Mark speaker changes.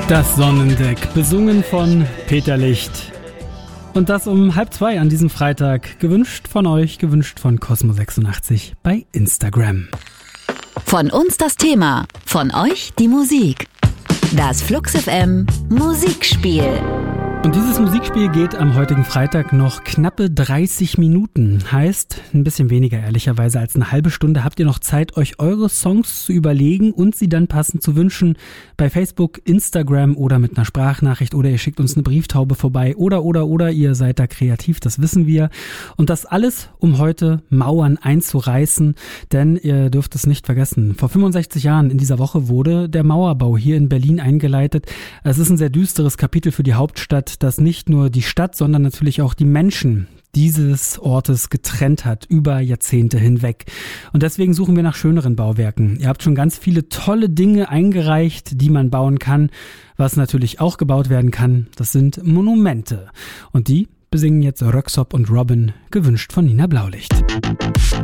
Speaker 1: Das Sonnendeck, besungen von Peter Licht. Und das um 1:30 an diesem Freitag. Gewünscht von euch, gewünscht von Cosmo86 bei Instagram.
Speaker 2: Von uns das Thema, von euch die Musik. Das Flux FM Musikspiel.
Speaker 1: Und dieses Musikspiel geht am heutigen Freitag noch knappe 30 Minuten. Heißt, ein bisschen weniger ehrlicherweise als eine halbe Stunde habt ihr noch Zeit, euch eure Songs zu überlegen und sie dann passend zu wünschen. Bei Facebook, Instagram oder mit einer Sprachnachricht oder ihr schickt uns eine Brieftaube vorbei oder ihr seid da kreativ, das wissen wir. Und das alles, um heute Mauern einzureißen, denn ihr dürft es nicht vergessen. Vor 65 Jahren in dieser Woche wurde der Mauerbau hier in Berlin eingeleitet. Es ist ein sehr düsteres Kapitel für die Hauptstadt, das nicht nur die Stadt, sondern natürlich auch die Menschen dieses Ortes getrennt hat, über Jahrzehnte hinweg. Und deswegen suchen wir nach schöneren Bauwerken. Ihr habt schon ganz viele tolle Dinge eingereicht, die man bauen kann. Was natürlich auch gebaut werden kann, das sind Monumente. Und die besingen jetzt Röksop und Robin, gewünscht von Nina Blaulicht.